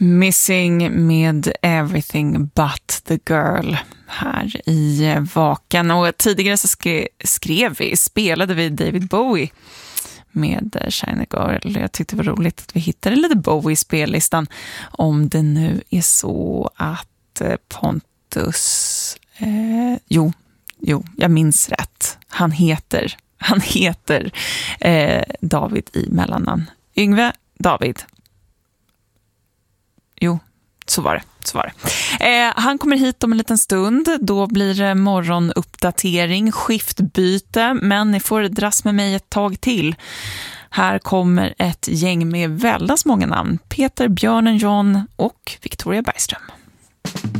Missing med Everything But The Girl här i Vakan. Och tidigare så spelade vi David Bowie med Shiny Girl. Jag tyckte det var roligt att vi hittade lite Bowie i spellistan. Om det nu är så att Pontus... Jo, jag minns rätt. Han heter David i mellannamn. Yngve David. Jo, så var det. Han kommer hit om en liten stund. Då blir det morgonuppdatering, skiftbyte. Men ni får dras med mig ett tag till. Här kommer ett gäng med väldigt många namn. Peter, Björnen, John och Victoria Bergström.